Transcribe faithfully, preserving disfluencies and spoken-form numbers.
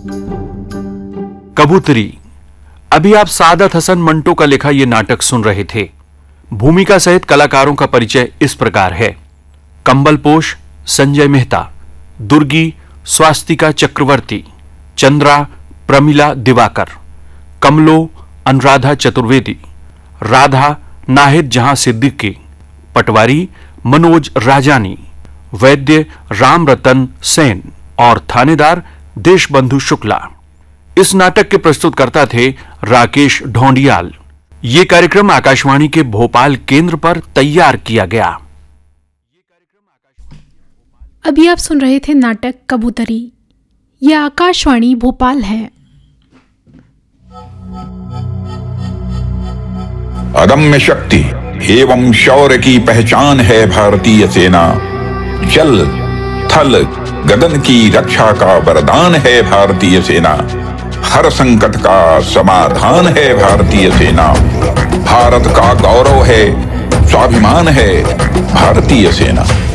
कबूतरी। अभी आप सादत हसन मंटो का लिखा यह नाटक सुन रहे थे। भूमिका सहित कलाकारों का परिचय इस प्रकार है। कंबलपोश संजय मेहता, दुर्गी स्वास्तिका चक्रवर्ती, चंद्रा प्रमिला दिवाकर, कमलो अनुराधा चतुर्वेदी, राधा नाहिद जहां सिद्दीकी, पटवारी मनोज राजानी, वैद्य राम रतन सेन और थानेदार देशबंधु शुक्ला। इस नाटक के प्रस्तुतकर्ता थे राकेश ढोंडियाल। ये कार्यक्रम आकाशवाणी के भोपाल केंद्र पर तैयार किया गया। अभी आप सुन रहे थे नाटक कबूतरी। यह आकाशवाणी भोपाल है। अदम्य शक्ति एवं शौर्य की पहचान है भारतीय सेना। जल थल गगन की रक्षा का वरदान है भारतीय सेना। हर संकट का समाधान है भारतीय सेना। भारत का गौरव है, स्वाभिमान है भारतीय सेना।